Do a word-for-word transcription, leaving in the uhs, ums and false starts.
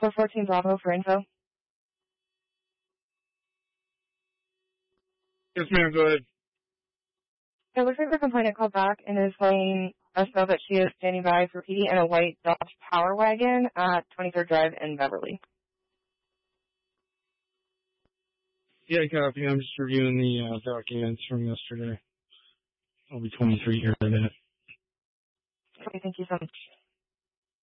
four fourteen Bravo for info. Yes, ma'am, go ahead. It looks like the complainant called back and is letting us know that she is standing by for P D in a white Dodge Power Wagon at twenty-third Drive in Beverly. Yeah, copy. I'm just reviewing the uh, documents from yesterday. I'll be twenty-three here in a minute. Okay, thank you so much.